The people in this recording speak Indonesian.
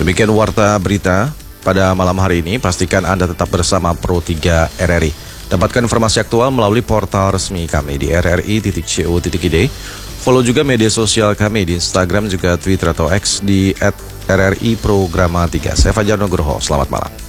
Demikian warta berita pada malam hari ini. Pastikan Anda tetap bersama Pro 3 RRI. Dapatkan informasi aktual melalui portal resmi kami di rri.co.id. Follow juga media sosial kami di Instagram juga Twitter atau X di @RRI Programa 3. Saya Fajar Nugroho, selamat malam.